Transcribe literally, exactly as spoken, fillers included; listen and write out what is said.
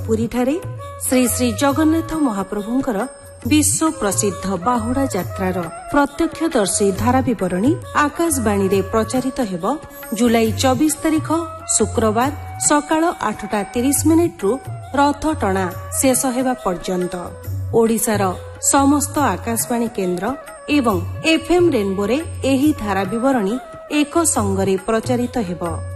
ପୁରୀଠାରେ ଶ୍ରୀ ଶ୍ରୀ ଜଗନ୍ନାଥ ମହାପ୍ରଭୁଙ୍କର ବିଶ୍ୱ ପ୍ରସିଦ୍ଧ ବାହୁଡା ଯାତ୍ରାର ପ୍ରତ୍ୟକ୍ଷଦର୍ଶୀ ଧାରାବିବରଣୀ ଆକାଶବାଣୀରେ ପ୍ରଚାରିତ ହେବ ଜୁଲାଇ ଚବିଶ ତାରିଖ ଶୁକ୍ରବାର ସକାଳ ଆଠଟା ତିରିଶ ମିନିଟ୍ରୁ ରଥ ଟଣା ଶେଷ ହେବା ପର୍ଯ୍ୟନ୍ତ ଓଡ଼ିଶାର ସମସ୍ତ ଆକାଶବାଣୀ କେନ୍ଦ୍ର ଏବଂ ଏଫ୍ଏମ୍ ରେନ୍ବୋରେ ଏହି ଧାରାବିବରଣୀ ଏକ ସଙ୍ଗରେ ପ୍ରଚାରିତ ହେବ।